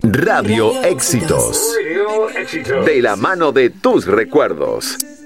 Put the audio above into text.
Radio Éxitos. De la mano de tus recuerdos.